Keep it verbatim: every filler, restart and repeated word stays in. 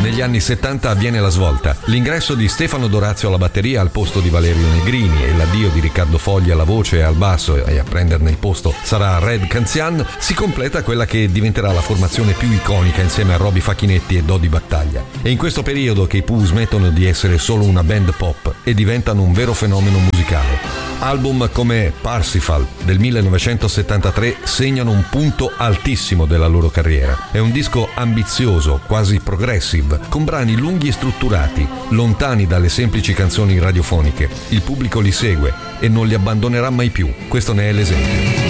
Negli anni settanta avviene la svolta, l'ingresso di Stefano Dorazio alla batteria al posto di Valerio Negrini e l'addio di Riccardo Fogli alla voce e al basso, e a prenderne il posto sarà Red Canzian. Si completa quella che diventerà la formazione più iconica insieme a Roby Facchinetti e Dodi Battaglia. È in questo periodo che i Pooh smettono di essere solo una band pop e diventano un vero fenomeno musicale. Album come Parsifal del millenovecentosettantatré segnano un punto altissimo della loro carriera. È un disco ambizioso, quasi progressive, con brani lunghi e strutturati, lontani dalle semplici canzoni radiofoniche. Il pubblico li segue e non li abbandonerà mai più. Questo ne è l'esempio.